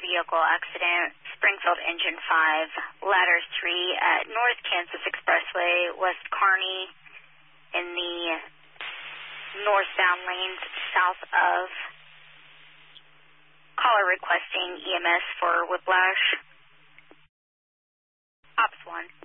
vehicle accident, Springfield Engine 5, Ladder 3 at North Kansas Expressway, West Kearney, in the northbound lanes south of. Caller requesting EMS for whiplash. Ops 1.